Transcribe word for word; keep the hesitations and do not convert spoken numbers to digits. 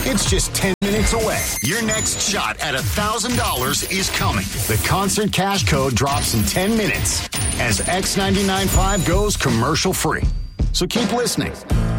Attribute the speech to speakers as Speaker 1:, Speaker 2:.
Speaker 1: It's just ten minutes away. Your next shot at one thousand dollars is coming. The concert cash code drops in ten minutes as X ninety-nine point five goes commercial free. So keep listening.